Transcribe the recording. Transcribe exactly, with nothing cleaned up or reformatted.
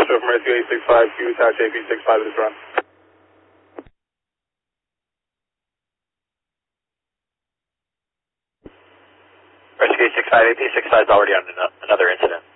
show from Rescue eight six five, Q attach A P six five this run. Rescue eight six five, A P six five is already on an another incident.